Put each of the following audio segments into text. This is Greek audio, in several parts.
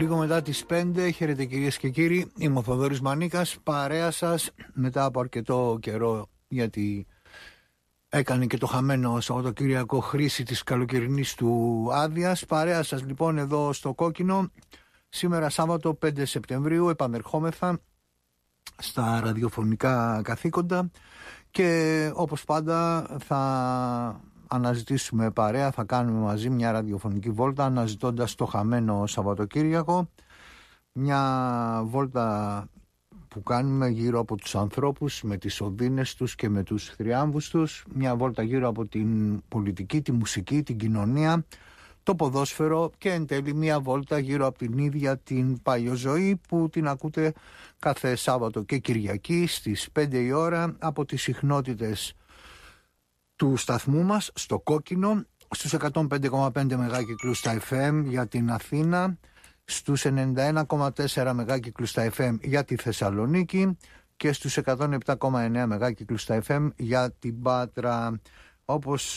Λίγο μετά τις 5, χαίρετε κυρίες και κύριοι, είμαι ο Θοδωρής Μανίκας, παρέα σας μετά από αρκετό καιρό, γιατί έκανε και το χαμένο Σαββατοκύριακο χρήση της καλοκαιρινής του άδειας. Παρέα σας λοιπόν εδώ στο Κόκκινο, σήμερα Σάββατο 5 Σεπτεμβρίου, επανερχόμεθα στα ραδιοφωνικά καθήκοντα και όπως πάντα θα αναζητήσουμε παρέα, θα κάνουμε μαζί μια ραδιοφωνική βόλτα αναζητώντας το χαμένο Σαββατοκύριακο, μια βόλτα που κάνουμε γύρω από τους ανθρώπους με τις οδύνες τους και με τους θριάμβους τους, μια βόλτα γύρω από την πολιτική, τη μουσική, την κοινωνία, το ποδόσφαιρο και εν τέλει μια βόλτα γύρω από την ίδια την παλιοζωή που την ακούτε κάθε Σάββατο και Κυριακή στις 5 η ώρα από τις συχνότητες του σταθμού μας στο Κόκκινο, στους 105,5 μεγάκυκλους στα FM για την Αθήνα, στους 91,4 μεγάκυκλους στα FM για τη Θεσσαλονίκη και στους 107,9 μεγάκυκλους στα FM για την Πάτρα. Όπως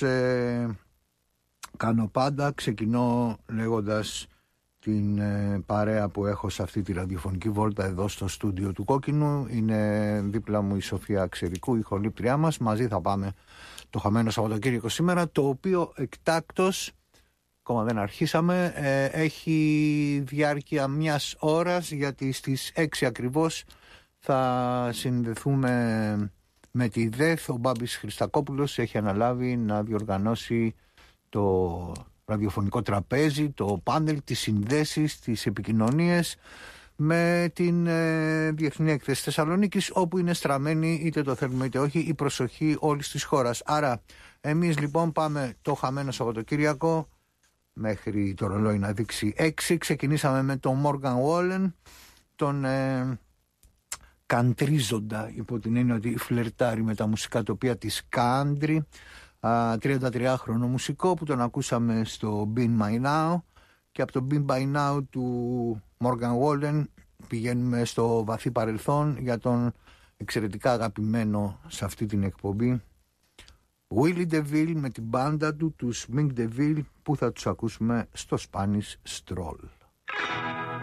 κάνω πάντα, ξεκινώ λέγοντας την παρέα που έχω σε αυτή τη ραδιοφωνική βόλτα εδώ στο στούντιο του Κόκκινου. Είναι δίπλα μου η Σοφία Ξερικού, η ηχολήπτριά μας. Μαζί θα πάμε το χαμένο Σαββατοκύριακο σήμερα, το οποίο εκτάκτος, ακόμα δεν αρχίσαμε, έχει διάρκεια μιας ώρας, γιατί στις 6 ακριβώς θα συνδεθούμε με τη ΔΕΘ. Ο Μπάμπης Χριστακόπουλος έχει αναλάβει να διοργανώσει το ραδιοφωνικό τραπέζι, το πάνελ, τις συνδέσεις, τις επικοινωνίες με την Διεθνή Έκθεση Θεσσαλονίκης, όπου είναι στραμμένη, είτε το θέλουμε είτε όχι, η προσοχή όλης της χώρας. Άρα εμείς λοιπόν πάμε το χαμένο Σαββατοκύριακο μέχρι το ρολόι να δείξει 6. Ξεκινήσαμε με τον Morgan Wallen, τον καντρίζοντα, υπό την έννοια ότι φλερτάρει με τα μουσικά τοπία της country, 33χρονο μουσικό που τον ακούσαμε στο Be My Now, και από το Be My Now του Morgan Wallen πηγαίνουμε στο βαθύ παρελθόν για τον εξαιρετικά αγαπημένο σε αυτή την εκπομπή Willie DeVille με την μπάντα του, τους Mink DeVille, που θα τους ακούσουμε στο Spanish Stroll.